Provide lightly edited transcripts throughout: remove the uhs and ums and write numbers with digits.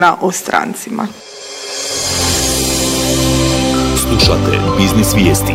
o strancima. Slušate Biznis vijesti.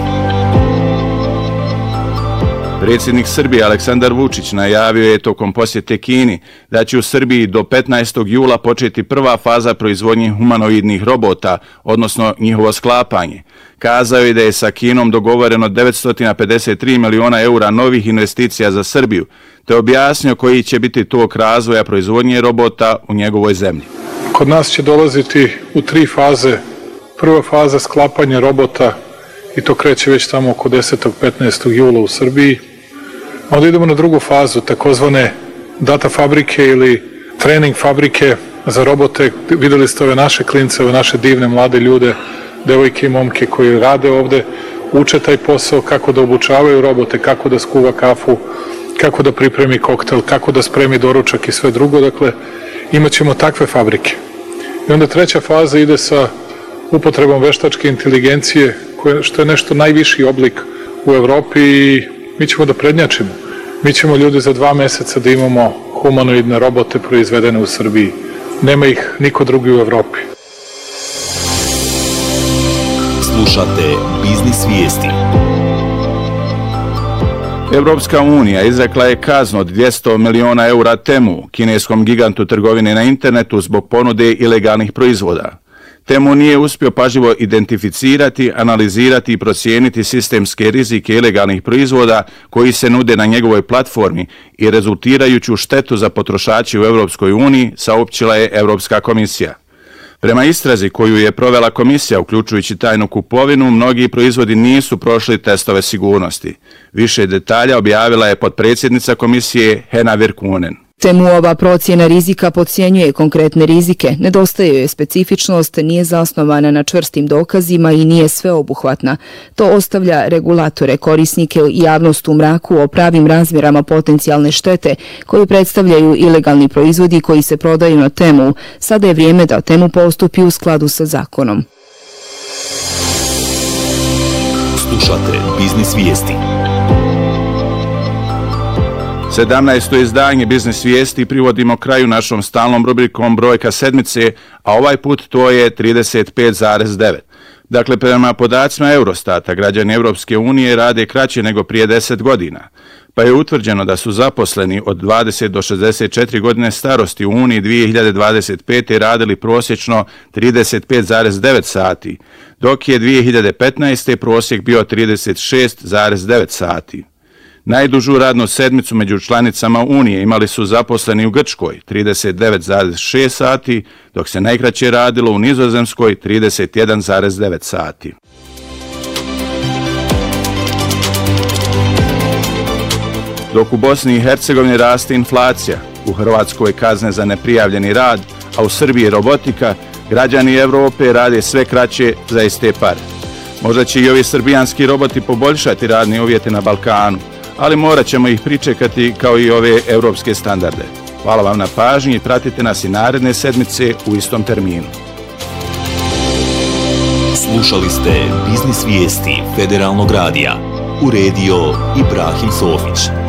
Predsjednik Srbije Aleksandar Vučić najavio je tokom posjete Kini da će u Srbiji do 15. jula početi prva faza proizvodnje humanoidnih robota, odnosno njihovo sklapanje. Kazao je da je sa Kinom dogovoreno 953 miliona eura novih investicija za Srbiju, te objasnio koji će biti tok razvoja proizvodnje robota u njegovoj zemlji. Kod nas će dolaziti u 3 faze. Prva faza sklapanja robota, i to kreće već tamo oko 10. 15. jula u Srbiji. Onda idemo na drugu fazu, takozvane data fabrike ili trening fabrike za robote. Vidjeli ste ove naše klince, ove naše divne mlade ljude, devojke i momke koji rade ovde, uče taj posao, kako da obučavaju robote, kako da skuva kafu, kako da pripremi koktel, kako da spremi doručak i sve drugo. Dakle, imat ćemo takve fabrike. I onda treća faza ide sa upotrebom veštačke inteligencije, što je nešto najviši oblik u Evropi, i mi ćemo da prednjačimo. Mi ćemo ljudi za 2 meseca da imamo humanoidne robote proizvedene u Srbiji. Nema ih niko drugi u Evropi. Slušate Biznis vijesti. Evropska unija izrekla je kaznu od 200 miliona eura Temu, kineskom gigantu trgovine na internetu, zbog ponude ilegalnih proizvoda. Temu nije uspio pažljivo identificirati, analizirati i procijeniti sistemske rizike ilegalnih proizvoda koji se nude na njegovoj platformi i rezultirajuću štetu za potrošače u Europskoj uniji, saopćila je Europska komisija. Prema istrazi koju je provela komisija, uključujući tajnu kupovinu, mnogi proizvodi nisu prošli testove sigurnosti. Više detalja objavila je potpredsjednica komisije Hena Virkunen. Temuova procjena rizika podcjenjuje konkretne rizike, nedostaje joj specifičnost, nije zasnovana na čvrstim dokazima i nije sveobuhvatna. To ostavlja regulatore, korisnike i javnost u mraku o pravim razmjerama potencijalne štete koju predstavljaju ilegalni proizvodi koji se prodaju na Temu. Sada je vrijeme da Temu postupi u skladu sa zakonom. Slušate Biznis vijesti. 17. izdanje Biznis vijesti privodimo kraju našom stalnom rubrikom Brojka sedmice, a ovaj put to je 35,9. Dakle, prema podacima Eurostata, građani Europske unije rade kraće nego prije 10 godina, pa je utvrđeno da su zaposleni od 20 do 64 godine starosti u Uniji 2025. radili prosječno 35,9 sati, dok je 2015. prosjek bio 36,9 sati. Najdužu radnu sedmicu među članicama Unije imali su zaposleni u Grčkoj 39,6 sati, dok se najkraće radilo u Nizozemskoj 31,9 sati. Dok u Bosni i Hercegovini raste inflacija, u Hrvatskoj kazne za neprijavljeni rad, a u Srbiji robotika, građani Evrope rade sve kraće za iste pare. Možda će i ovi srbijanski roboti poboljšati radne uvjete na Balkanu, ali morat ćemo ih pričekati kao i ove europske standarde. Hvala vam na pažnji i pratite nas i naredne sedmice u istom terminu. Slušali ste Biznis vijesti Federalnog radija. Uredio Ibrahim Sofić.